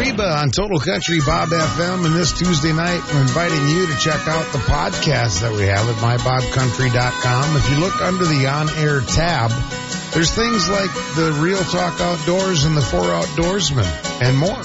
Reba on Total Country Bob FM, and this Tuesday night we're inviting you to check out the podcast that we have at mybobcountry.com. If you look under the on-air tab, there's things like the Real Talk Outdoors and the Four Outdoorsmen and more.